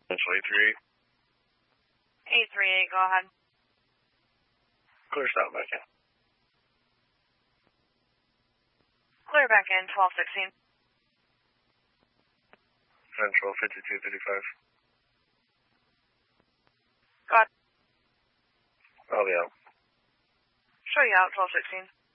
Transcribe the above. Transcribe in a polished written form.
Central 838. 838, go ahead. Clear south back in. Clear back in, 1216. Central 5235. Go ahead. I'll be out. Show you out, 1216.